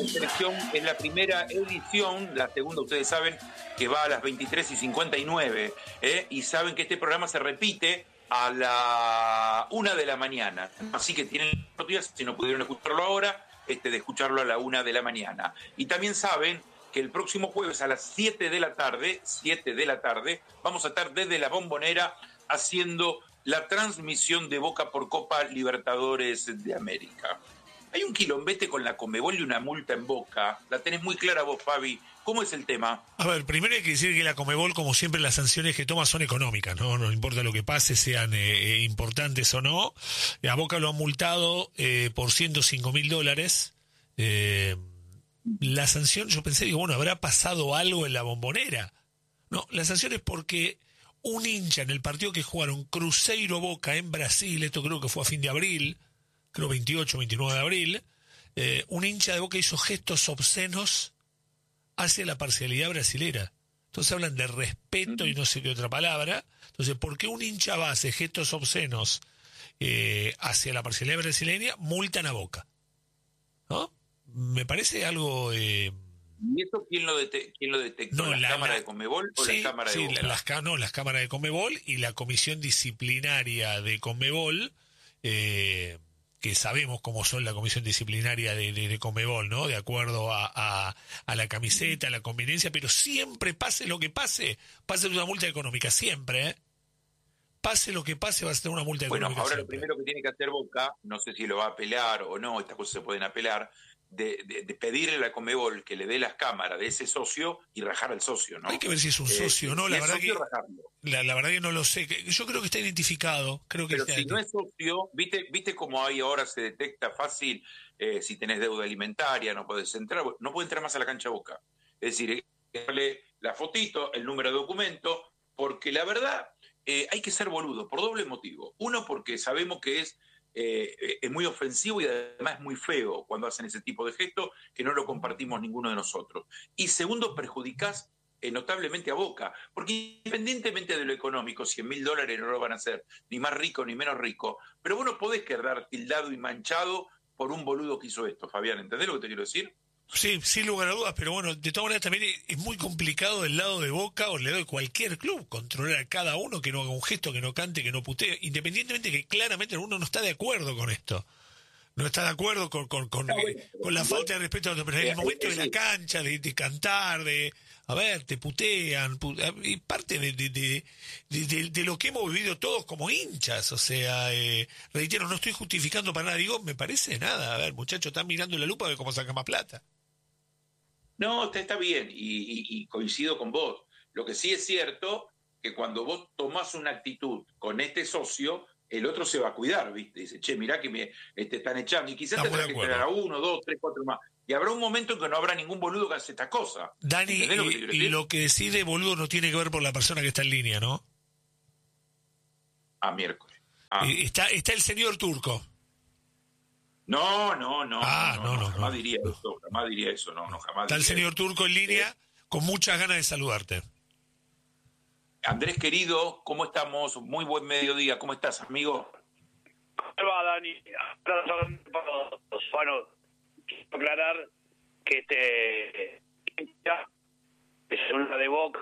selección es la primera edición, la segunda ustedes saben que va a las 23:59, y saben que este programa se repite a la 1 de la mañana, así que tienen la oportunidad, si no pudieron escucharlo ahora, de escucharlo a la 1 de la mañana. Y también saben que el próximo jueves a las 7 de la tarde, vamos a estar desde la Bombonera haciendo la transmisión de Boca por Copa Libertadores de América. Hay un quilombete con la Conmebol y una multa en Boca. La tenés muy clara vos, Fabi. ¿Cómo es el tema? A ver, primero hay que decir que la Conmebol, como siempre, las sanciones que toma son económicas, ¿no? No importa lo que pase, sean importantes o no. A Boca lo han multado por $105.000. La sanción, yo pensé, digo, bueno, ¿habrá pasado algo en la Bombonera? No, la sanción es porque un hincha en el partido que jugaron Cruzeiro Boca en Brasil, esto creo que fue a fin de abril, creo 28, 29 de abril, un hincha de Boca hizo gestos obscenos hacia la parcialidad brasilera. Entonces hablan de respeto y no sé qué otra palabra. Entonces, ¿por qué un hincha va a hacer gestos obscenos hacia la parcialidad brasileña? Multan a Boca, ¿no? Me parece algo... ¿Y eso quién lo detectó? No, ¿La cámara de Conmebol o sí, la cámara de Boca? Las cámaras de Conmebol y la comisión disciplinaria de Conmebol, que sabemos cómo son la comisión disciplinaria de Conmebol, ¿no? De acuerdo a la camiseta, a la conveniencia, pero siempre, pase lo que pase, una multa económica, siempre, ¿eh? Pase lo que pase, va a ser una multa económica. Bueno, ahora siempre. lo primero que tiene que hacer Boca, no sé si lo va a apelar o no, estas cosas se pueden apelar, de pedirle a la Conmebol que le dé las cámaras de ese socio y rajar al socio, ¿no? Hay que ver si es un socio o no, la verdad la verdad que no lo sé. Yo creo que está identificado. Pero si no es socio, ¿viste cómo ahí ahora se detecta fácil si tenés deuda alimentaria, no podés entrar, no puede entrar más a la cancha Boca? Es decir, darle la fotito, el número de documento, porque la verdad hay que ser boludo por doble motivo. Uno, porque sabemos que es muy ofensivo y además es muy feo cuando hacen ese tipo de gestos que no lo compartimos ninguno de nosotros. Y segundo, perjudicás notablemente a Boca, porque independientemente de lo económico, $100.000 no lo van a hacer ni más rico ni menos rico, pero vos no podés quedar tildado y manchado por un boludo que hizo esto, Fabián, ¿entendés lo que te quiero decir? Sí, sin lugar a dudas, pero bueno, de todas maneras también es muy complicado del lado de Boca o del lado de cualquier club controlar a cada uno, que no haga un gesto, que no cante, que no putee, independientemente que claramente uno no está de acuerdo con esto. No está de acuerdo con la falta de respeto a los demás. En el momento de la cancha, de cantar, a ver, te putean, y parte de lo que hemos vivido todos como hinchas. O sea, reitero, no estoy justificando para nada, digo, me parece nada. A ver, muchachos, están mirando la lupa de cómo saca más plata. No, está bien, y coincido con vos. Lo que sí es cierto, que cuando vos tomás una actitud con este socio, el otro se va a cuidar, ¿viste? Dice, che, mirá que me están echando, y quizás te tengas que esperar a 1, 2, 3, 4 más. Y habrá un momento en que no habrá ningún boludo que hace esta cosa. Dani, y lo que decide boludo no tiene que ver por la persona que está en línea, ¿no? Miércoles. Está el señor Turco. No, jamás diría eso, jamás. Está el señor Turco en línea con muchas ganas de saludarte. Andrés querido, ¿cómo estamos? Muy buen mediodía, ¿cómo estás, amigo? ¿Cómo va, Dani? Bueno, quiero aclarar que es una de Boca.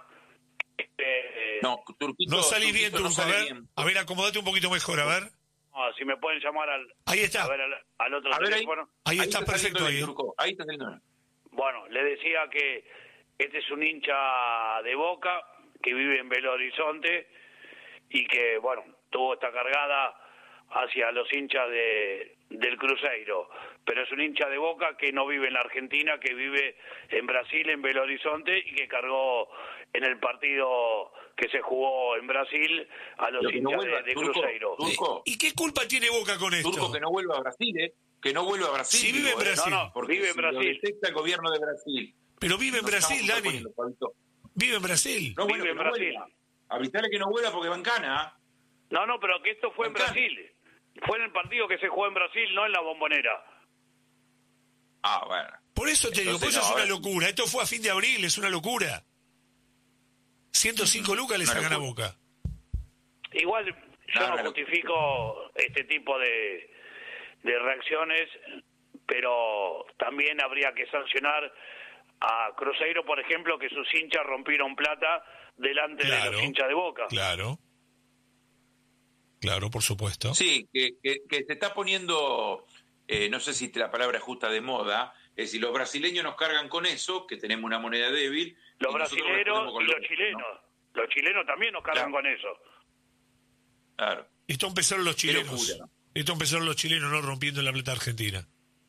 No, Turquito, no salís bien, Turco, no a ver, acomodate un poquito mejor, a ver. Si me pueden llamar ahí está. A ver, al otro teléfono. Ahí está perfecto. Ahí está saliendo. Bueno, le decía que este es un hincha de Boca que vive en Belo Horizonte y que, bueno, tuvo esta cargada hacia los hinchas del Cruzeiro, pero es un hincha de Boca que no vive en la Argentina, que vive en Brasil, en Belo Horizonte, y que cargó en el partido que se jugó en Brasil a los hinchas de Cruzeiro. Turco, ¿Y qué culpa tiene Boca con esto? Turco, que no vuelva a Brasil, que no vuelva a Brasil. Sí, vive en Brasil. Porque vive en Brasil. Lo detecta el gobierno de Brasil. Pero vive en Brasil, Dani. Vive en Brasil. No, vive en Brasil. Avisale que no vuela porque va en cana. No, pero que esto fue en Brasil. Fue en el partido que se jugó en Brasil, no en la Bombonera. Bueno. Por eso te digo, es una locura. Esto fue a fin de abril, es una locura. 105 lucas le sacan a Boca. Igual yo no justifico este tipo de reacciones, pero también habría que sancionar a Cruzeiro, por ejemplo, que sus hinchas rompieron plata delante de los hinchas de Boca. Claro, por supuesto. Sí, que se está poniendo, no sé si la palabra es justa, de moda, es decir, los brasileños nos cargan con eso, que tenemos una moneda débil. Los brasileños y los chilenos. ¿No? Los chilenos también nos cargan con eso. Claro. Esto empezaron los chilenos. No rompiendo la plata argentina.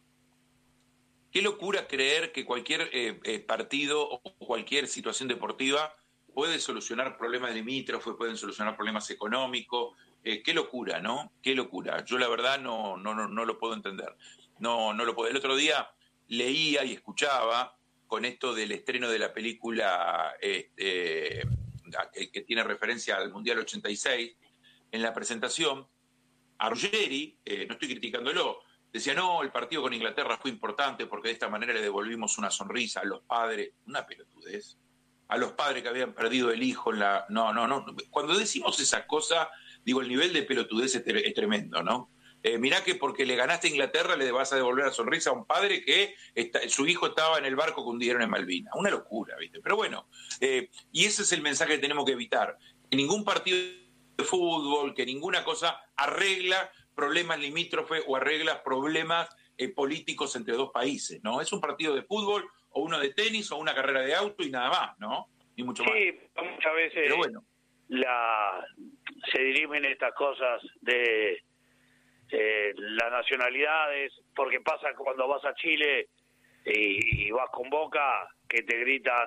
Qué locura creer que cualquier partido o cualquier situación deportiva puede solucionar problemas limítrofes, pueden solucionar problemas económicos. Qué locura, ¿no? Qué locura. Yo la verdad no lo puedo entender. No lo puedo. El otro día leía y escuchaba con esto del estreno de la película que tiene referencia al Mundial 86, en la presentación, a Ruggeri, no estoy criticándolo, decía, no, el partido con Inglaterra fue importante porque de esta manera le devolvimos una sonrisa a los padres, una pelotudez, a los padres que habían perdido el hijo en la... No. Cuando decimos esa cosa, digo, el nivel de pelotudez es tremendo, ¿no? Mirá que porque le ganaste a Inglaterra le vas a devolver la sonrisa a un padre que su hijo estaba en el barco que hundieron en Malvinas. Una locura, ¿viste? Pero bueno, y ese es el mensaje que tenemos que evitar. Que ningún partido de fútbol, que ninguna cosa arregla problemas limítrofes o arregla problemas políticos entre dos países, ¿no? Es un partido de fútbol o uno de tenis o una carrera de auto y nada más, ¿no? Ni mucho más. Sí, muchas veces pero bueno. Se dirimen estas cosas de las nacionalidades, porque pasa cuando vas a Chile y vas con Boca, que te gritan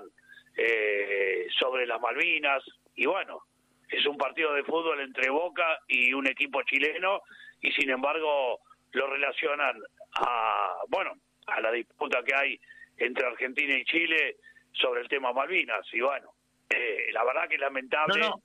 sobre las Malvinas, y bueno, es un partido de fútbol entre Boca y un equipo chileno, y sin embargo lo relacionan a la disputa que hay entre Argentina y Chile sobre el tema Malvinas, y bueno, la verdad que es lamentable. No.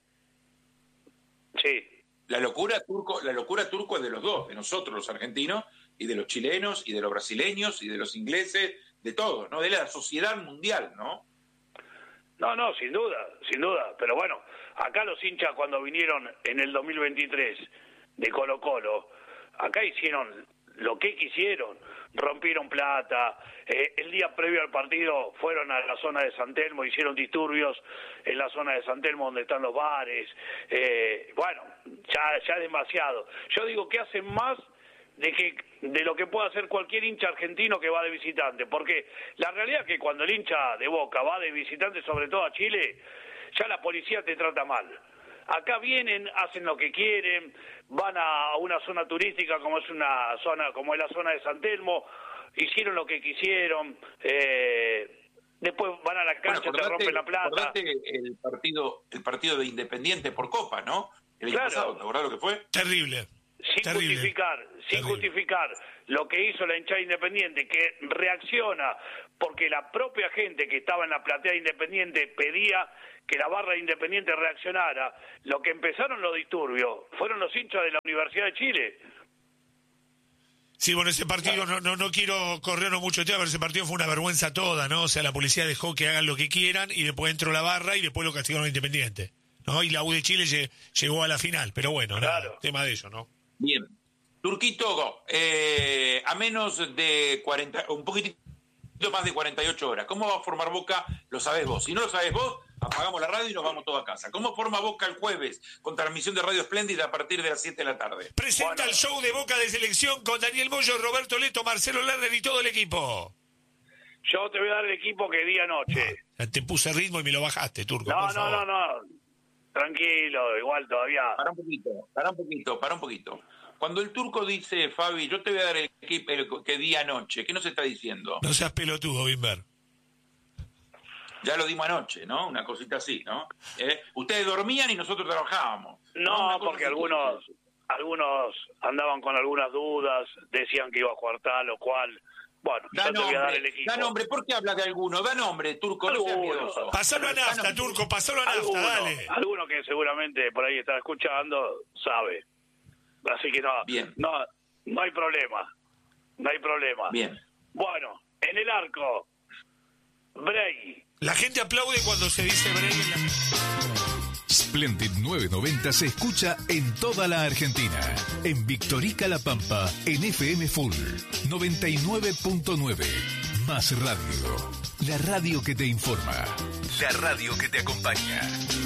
Sí. La locura turco es de los dos, de nosotros los argentinos y de los chilenos y de los brasileños y de los ingleses, de todos, ¿no? De la sociedad mundial, ¿no? No, sin duda, pero bueno, acá los hinchas cuando vinieron en el 2023 de Colo-Colo, acá hicieron lo que quisieron, rompieron plata, el día previo al partido fueron a la zona de San Telmo, hicieron disturbios en la zona de San Telmo donde están los bares, bueno, ya es demasiado. Yo digo que hacen más de lo que puede hacer cualquier hincha argentino que va de visitante, porque la realidad es que cuando el hincha de Boca va de visitante, sobre todo a Chile, ya la policía te trata mal. Acá vienen, hacen lo que quieren, van a una zona turística como es la zona de San Telmo, hicieron lo que quisieron, después van a la cancha, te rompen la plata. Acordate el partido de Independiente por Copa, ¿no? El año pasado, ¿te acordás lo que fue? Terrible. Sin justificar lo que hizo la hinchada Independiente, que reacciona porque la propia gente que estaba en la platea Independiente pedía que la barra Independiente reaccionara. Lo que empezaron los disturbios fueron los hinchas de la Universidad de Chile. Sí, bueno, ese partido, no quiero correr mucho tiempo, pero ese partido fue una vergüenza toda, ¿no? O sea, la policía dejó que hagan lo que quieran y después entró la barra y después lo castigaron a Independiente, ¿no? Y la U de Chile llegó a la final, pero bueno, claro. Nada, tema de eso, ¿no? Bien. Turquito, a menos de 40, un poquitito más de 48 horas, ¿cómo va a formar Boca? Lo sabés vos. Si no lo sabés vos, apagamos la radio y nos vamos todos a casa. ¿Cómo forma Boca el jueves con transmisión de Radio Espléndida a partir de las 7 de la tarde? Presenta el show de Boca de Selección con Daniel Moyo, Roberto Leto, Marcelo Lerner y todo el equipo. Yo te voy a dar el equipo que di anoche. Ya te puse ritmo y me lo bajaste, Turco. No. Tranquilo, igual todavía. Para un poquito. Cuando el Turco dice, Fabi, yo te voy a dar el equipo que di anoche, ¿qué nos está diciendo? No seas pelotudo, Bimber. Ya lo dimos anoche, ¿no? Una cosita así, ¿no? Ustedes dormían y nosotros trabajábamos. No, porque algunos andaban con algunas dudas, decían que iba a jugar tal o cual. Bueno, yo te voy a dar el equipo. Da nombre, ¿por qué hablas de alguno? Da nombre, Turco, no seas miedoso. Pasalo a nafta, Turco, pasalo a nafta, dale. Alguno que seguramente por ahí está escuchando sabe. Así que no hay problema. Bien. Bueno, en el arco, Bray. La gente aplaude cuando se dice Bray en la... Splendid 990 se escucha en toda la Argentina. En Victorica La Pampa, en FM Full 99.9. Más radio. La radio que te informa. La radio que te acompaña.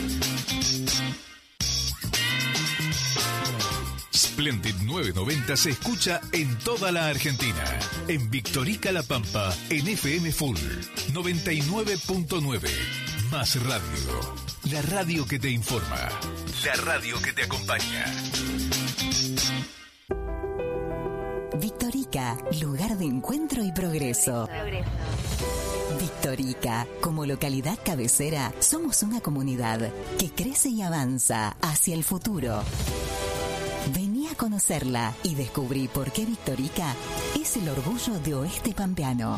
Splendid 990 se escucha en toda la Argentina. En Victorica La Pampa, en FM Full 99.9. Más radio. La radio que te informa. La radio que te acompaña. Victorica, lugar de encuentro y progreso. Victorica, como localidad cabecera, somos una comunidad que crece y avanza hacia el futuro. Vení a conocerla y descubrí por qué Victorica es el orgullo de Oeste Pampeano.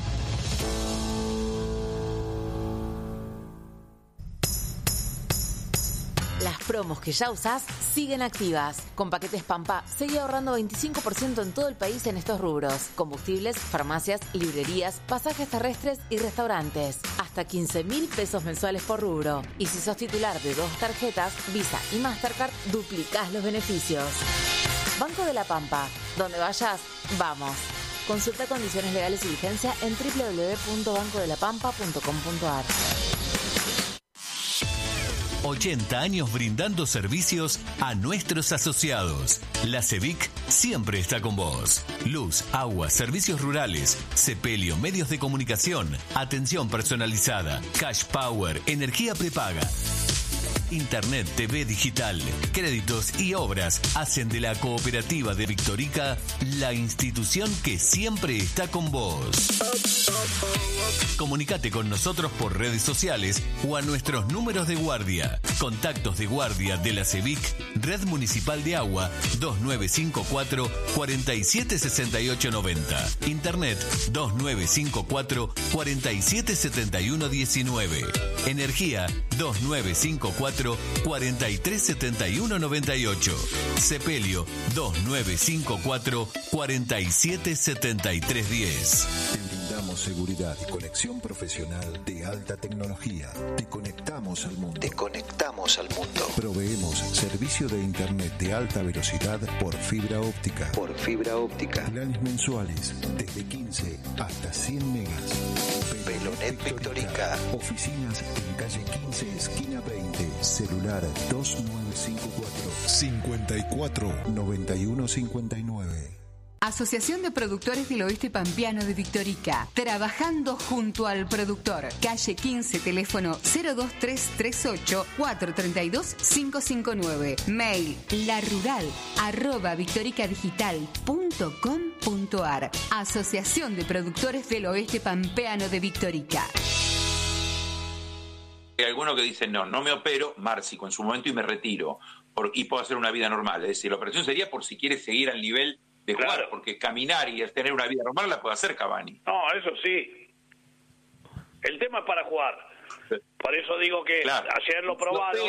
Las promos que ya usás siguen activas. Con Paquetes Pampa, seguí ahorrando 25% en todo el país en estos rubros. Combustibles, farmacias, librerías, pasajes terrestres y restaurantes. Hasta 15.000 pesos mensuales por rubro. Y si sos titular de 2 tarjetas, Visa y Mastercard, duplicás los beneficios. Banco de la Pampa. Donde vayas, vamos. Consulta condiciones legales y vigencia en www.bancodelapampa.com.ar. 80 años brindando servicios a nuestros asociados. La CEVIC siempre está con vos. Luz, agua, servicios rurales, sepelio, medios de comunicación, atención personalizada, cash power, energía prepaga. Internet, TV digital, créditos y obras hacen de la cooperativa de Victorica la institución que siempre está con vos. Comunicate con nosotros por redes sociales o a nuestros números de guardia. Contactos de guardia de la CEVIC, Red Municipal de Agua 2954 476890. Internet 2954 477119. Energía 2954 437198. Sepelio 2954 477310. Te brindamos seguridad y conexión profesional de alta tecnología. Te conectamos al mundo. Proveemos servicio de internet de alta velocidad por fibra óptica. Planes mensuales desde 15 hasta 100 megas. Velonet Victorica. Oficinas en calle 15, esquina 20. Celular 2954 54 91 59. Asociación de Productores del Oeste Pampeano de Victorica. Trabajando junto al productor. Calle 15, teléfono 02338 432 559. Mail larural@victoricadigital.com.ar. Asociación de Productores del Oeste Pampeano de Victorica. Hay algunos que dicen, no me opero, márcico en su momento y me retiro y puedo hacer una vida normal. Es decir, la operación sería por si quiere seguir al nivel de jugar, Claro. porque caminar y tener una vida normal la puede hacer Cavani. No, eso sí. El tema es para jugar. Por eso digo que Claro. ayer lo probaron.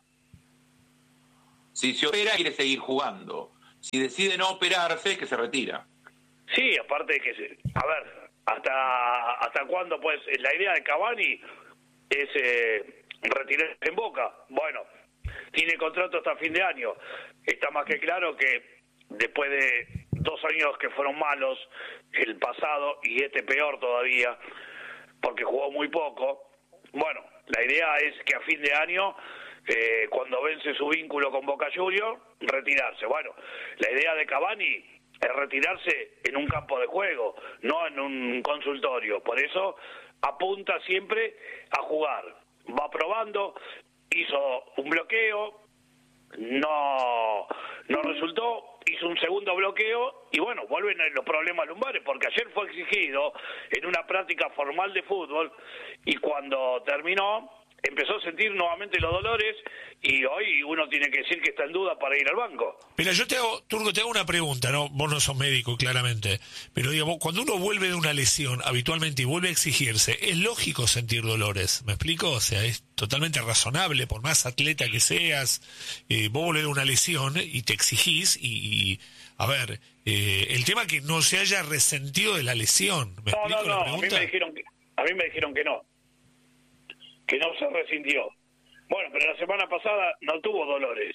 Si se opera, quiere seguir jugando. Si decide no operarse, que se retira. Sí, aparte de que, a ver, ¿hasta cuándo? Pues la idea de Cavani es retirarse en Boca. Bueno, tiene contrato hasta fin de año. Está más que claro que después de 2 años que fueron malos, el pasado y este peor todavía, porque jugó muy poco, bueno, la idea es que a fin de año, cuando vence su vínculo con Boca Juniors, retirarse. Bueno, la idea de Cavani es retirarse en un campo de juego, no en un consultorio. Por eso apunta siempre a jugar. Va probando, hizo un bloqueo, no resultó, hizo un segundo bloqueo y bueno, vuelven los problemas lumbares, porque ayer fue exigido en una práctica formal de fútbol y cuando terminó empezó a sentir nuevamente los dolores y hoy uno tiene que decir que está en duda para ir al banco. Mira, yo Turco, te hago una pregunta, ¿no? Vos no sos médico, claramente, pero digamos, cuando uno vuelve de una lesión habitualmente y vuelve a exigirse, es lógico sentir dolores, ¿me explico? O sea, es totalmente razonable, por más atleta que seas, vos volvés de una lesión y te exigís y a ver, el tema que no se haya resentido de la lesión, ¿me explico la pregunta? A mí me dijeron que no se resintió. Bueno, pero la semana pasada no tuvo dolores.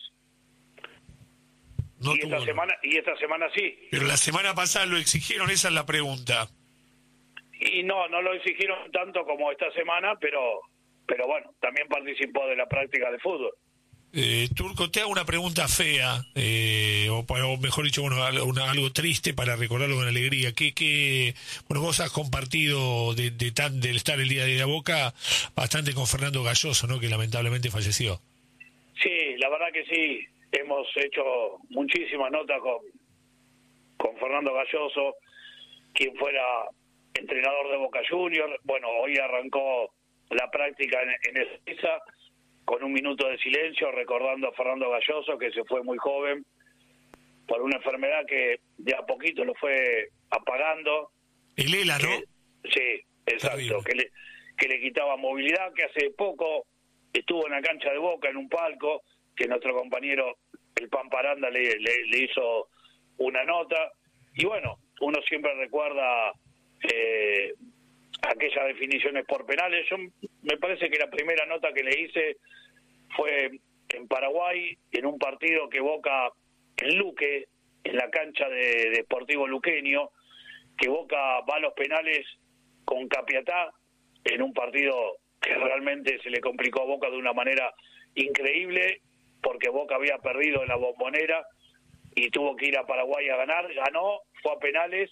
No y tuvo, esta semana sí. Pero la semana pasada lo exigieron, esa es la pregunta. Y no lo exigieron tanto como esta semana, pero bueno, también participó de la práctica de fútbol. Turco, te hago una pregunta fea, o mejor dicho, bueno, algo triste para recordarlo con alegría. Bueno, vos has compartido del estar el día de la Boca bastante con Fernando Galloso, ¿no? Que lamentablemente falleció. Sí, la verdad que sí. Hemos hecho muchísimas notas con Fernando Galloso, quien fuera entrenador de Boca Juniors. Bueno, hoy arrancó la práctica en Ezeiza, con un minuto de silencio, recordando a Fernando Galloso, que se fue muy joven por una enfermedad que de a poquito lo fue apagando. El ELA, ¿no? Sí, exacto, que le quitaba movilidad, que hace poco estuvo en la cancha de Boca, en un palco, que nuestro compañero, el Pamparanda, le hizo una nota. Y bueno, uno siempre recuerda aquellas definiciones por penales. Yo me parece que la primera nota que le hice fue en Paraguay, en un partido que Boca, en Luque, en la cancha de Deportivo Luqueño, que Boca va a los penales con Capiatá, en un partido que realmente se le complicó a Boca de una manera increíble, porque Boca había perdido en la Bombonera y tuvo que ir a Paraguay a ganar. Ganó, fue a penales,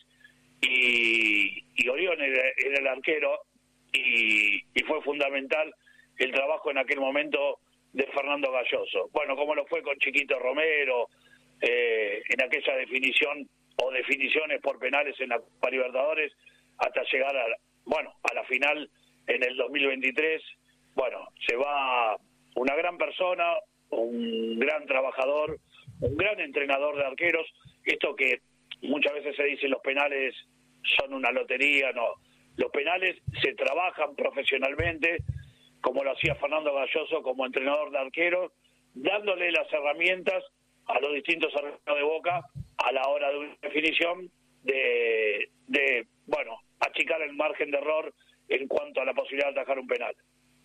y Orión era el arquero, y fue fundamental el trabajo en aquel momento de Fernando Galloso. Bueno, como lo fue con Chiquito Romero, en aquella definición o definiciones por penales en la Copa Libertadores, hasta llegar a la final en el 2023. Bueno, se va una gran persona, un gran trabajador, un gran entrenador de arqueros. Esto que muchas veces se dice, los penales son una lotería, no. Los penales se trabajan profesionalmente, como lo hacía Fernando Galloso como entrenador de arqueros, dándole las herramientas a los distintos arqueros de Boca a la hora de una definición de achicar el margen de error en cuanto a la posibilidad de atajar un penal.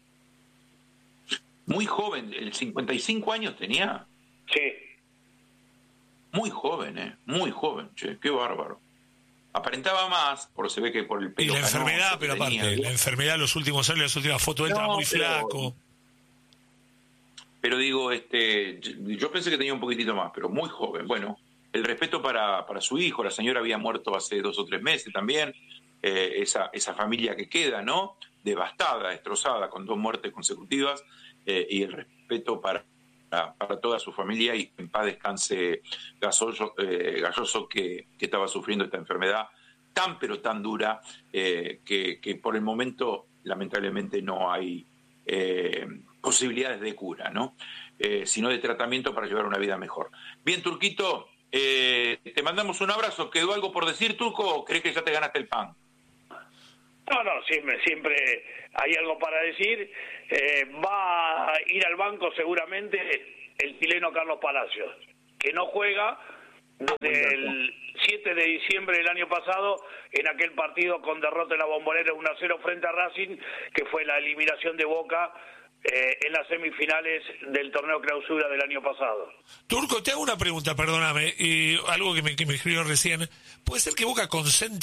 Muy joven, el 55 años tenía. Sí. Muy joven, muy joven, che, qué bárbaro. Aparentaba más, porque se ve que por el pelo. Y la enfermedad, pero aparte, la enfermedad los últimos años, las últimas fotos, él estaba muy flaco. Pero digo, yo pensé que tenía un poquitito más, pero muy joven. Bueno, el respeto para su hijo, la señora había muerto hace 2 o 3 meses también, esa familia que queda, ¿no? Devastada, destrozada, con 2 muertes consecutivas, y el respeto para toda su familia, y en paz descanse Galloso, que estaba sufriendo esta enfermedad tan pero tan dura, que por el momento lamentablemente no hay posibilidades de cura, ¿no? Sino de tratamiento para llevar una vida mejor. Bien, Turquito, te mandamos un abrazo. ¿Quedó algo por decir, Turco, o crees que ya te ganaste el pan? No, siempre hay algo para decir. Va a ir al banco seguramente el chileno Carlos Palacios, que no juega desde el 7 de diciembre del año pasado, en aquel partido con derrota en la Bombonera 1-0 frente a Racing, que fue la eliminación de Boca en las semifinales del torneo clausura del año pasado. Turco, te hago una pregunta, perdóname, algo que me escribió recién. ¿Puede ser que Boca concentre